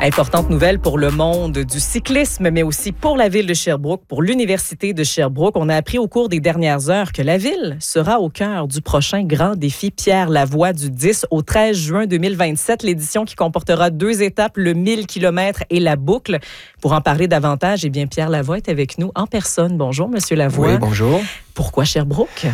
Importante nouvelle pour le monde du cyclisme, mais aussi pour la ville de Sherbrooke, pour l'Université de Sherbrooke. On a appris au cours des dernières heures que la ville sera au cœur du prochain grand défi Pierre Lavoie du 10 au 13 juin 2027. L'édition qui comportera 2 étapes, le 1000 km et la boucle. Pour en parler davantage, eh bien, Pierre Lavoie est avec nous en personne. Bonjour, Monsieur Lavoie. Oui, bonjour. Pourquoi Sherbrooke?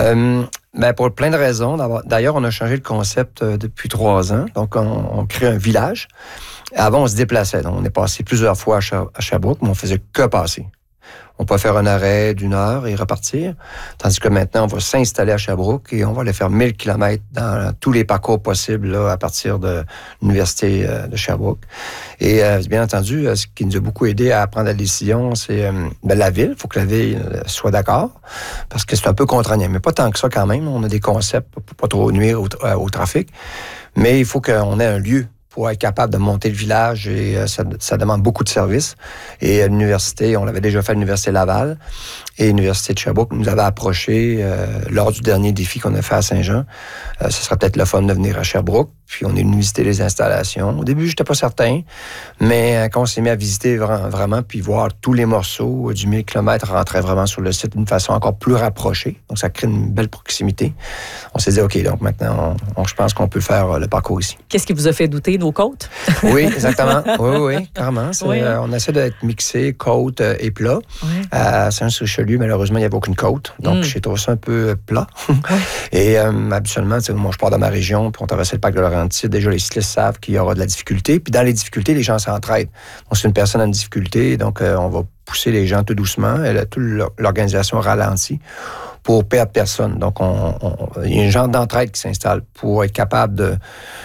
Pour plein de raisons. D'ailleurs, on a changé le concept depuis 3 ans. Donc, on crée un village. Avant, on se déplaçait. Donc, on est passé plusieurs fois à Sherbrooke, mais on faisait que passer. On peut faire un arrêt d'1 heure et repartir. Tandis que maintenant, on va s'installer à Sherbrooke et on va aller faire 1000 km dans tous les parcours possibles là, à partir de l'Université de Sherbrooke. Et bien entendu, ce qui nous a beaucoup aidé à prendre la décision, c'est la ville. Il faut que la ville soit d'accord parce que c'est un peu contraignant. Mais pas tant que ça quand même. On a des concepts pour pas trop nuire au trafic. Mais il faut qu'on ait un lieu pour être capable de monter le village et ça demande beaucoup de services. Et à l'université, on l'avait déjà fait à l'Université Laval et l'Université de Sherbrooke nous avait approché lors du dernier défi qu'on a fait à Saint-Jean. Ce serait peut-être le fun de venir à Sherbrooke. Puis on est venu visiter les installations. Au début, j'étais pas certain, mais quand on s'est mis à visiter vraiment puis voir tous les morceaux du 1000 km rentrer vraiment sur le site d'une façon encore plus rapprochée. Donc ça crée une belle proximité. On s'est dit, OK, donc maintenant, je pense qu'on peut faire le parcours ici. Qu'est-ce qui vous a fait douter, nos côtes? Oui, exactement. Oui, carrément. Oui. On essaie d'être mixé, côte et plat. Oui. À Saint-Richelieu, malheureusement, il n'y avait aucune côte. Donc, j'ai trouvé ça un peu plat. Et habituellement, moi, je pars de ma région, puis on traversait le parc de Laurentides. Déjà, les cyclistes savent qu'il y aura de la difficulté. Puis dans les difficultés, les gens s'entraident. Donc, c'est une personne en difficulté, donc on va pousser les gens tout doucement. Toute l'organisation ralentit pour perdre personne. Donc, il y a un genre d'entraide qui s'installe pour être capable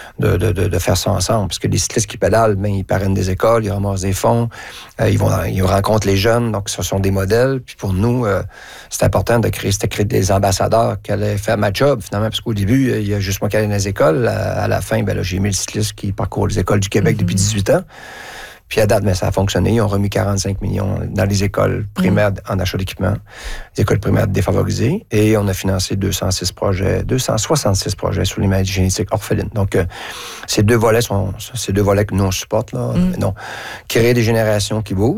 de faire ça ensemble. Parce que les cyclistes qui pédalent, ils parrainent des écoles, ils ramassent des fonds, ils rencontrent les jeunes, donc ce sont des modèles. Puis pour nous, c'est important de créer des ambassadeurs qui allaient faire ma job, finalement, parce qu'au début, il y a juste moi qui allais dans les écoles. À la fin, j'ai 1000 cyclistes qui parcourent les écoles du Québec depuis 18 ans. Puis à date, ça a fonctionné. Ils ont remis 45 millions dans les écoles primaires en achat d'équipement, les écoles primaires défavorisées. Et on a financé 266 projets sur les maladies génétiques orphelines. Donc, ces deux volets que nous, on supporte. Là. Donc, créer des générations qui bougent.